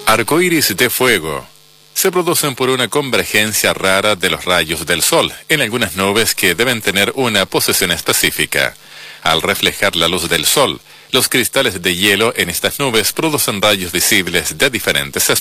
Arcoíris de fuego. Se producen por una convergencia rara de los rayos del Sol en algunas nubes que deben tener una posición específica. Al reflejar la luz del Sol, los cristales de hielo en estas nubes producen rayos visibles de diferentes